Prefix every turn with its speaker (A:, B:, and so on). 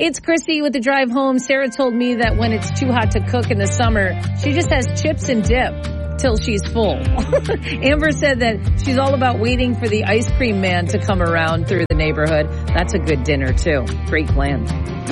A: It's Chrissy with the drive home. Sarah told me that when it's too hot to cook in the summer, she just has chips and dip till she's full. Amber said that she's all about waiting for the ice cream man to come around through the neighborhood. That's a good dinner, too. Great plan.